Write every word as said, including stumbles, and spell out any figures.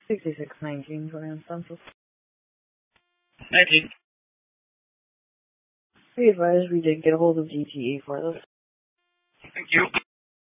sixty-six nineteen, Conan Census. nineteen. Be advised we did get a hold of D T E for this. Thank you.